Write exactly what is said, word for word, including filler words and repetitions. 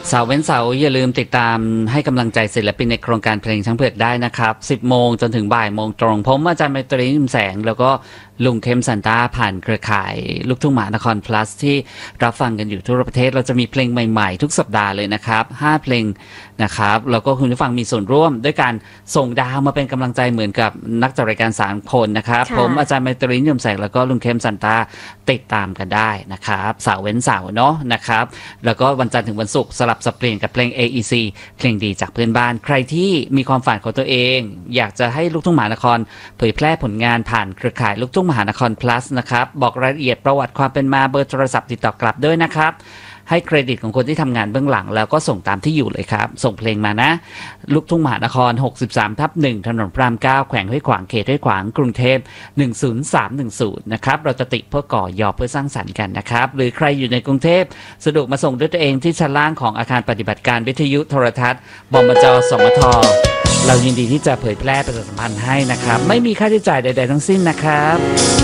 เสาร์เว้นเสาร์อย่าลืมติดตามให้กำลังใจศิลปินในโครงการเพลงช้างเผือกได้นะครับสิบโมงจนถึงบ่ายโมงตรงผมอาจารย์ไมตรีนิ่มแสงแล้วก็ลุงเข้มซันต้าผ่านเครือข่ายลูกทุ่งมหานคร plus ที่รับฟังกันอยู่ทั่วประเทศเราจะมีเพลงใหม่ๆทุกสัปดาห์เลยนะครับห้าเพลงนะครับแล้วก็คุณผู้ฟังมีส่วนร่วมด้วยการส่งดาวมาเป็นกำลังใจเหมือนกับนักจัดรายการสามคนนะครับผมอาจารย์ไมตรีนิ่มแสงแล้วก็ลุงเข้มซันต้าติดตามกันได้นะครับเสาร์เว้นเสาร์เนาะนะครับแล้วก็วันจันทร์ถึงวันศุกร์สลับสับเปลี่ยนกับเพลง เอ อี ซี เพลงดีจากเพื่อนบ้านใครที่มีความฝันของตัวเองอยากจะให้ลูกทุ่งมหานครเผยแพร่ผลงานผ่านเครือข่ายลูกทุ่งมหานคร plus นะครับบอกรายละเอียดประวัติความเป็นมาเบอร์โทรศัพท์ติดต่อกลับด้วยนะครับให้เครดิตของคนที่ทำงานเบื้องหลังแล้วก็ส่งตามที่อยู่เลยครับส่งเพลงมานะลูกทุ่งมหานครหกสิบสามทับหนึ่งถนนพระรามเก้าแขวงห้วยขวางเขตห้วยขวางกรุงเทพหนึ่งศูนย์สามหนึ่งศูนย์นะครับเราจะติเพื่อก่อยอเพื่อสร้างสรรค์กันนะครับหรือใครอยู่ในกรุงเทพสะดวกมาส่งด้วยตัวเองที่ชั้นล่างของอาคารปฏิบัติการวิทยุโทรทัศน์บมจสมทเรายินดีที่จะเผยแพร่ประชาสัมพันธ์ให้นะครับไม่มีค่าใช้จ่ายใดๆทั้งสิ้นนะครับ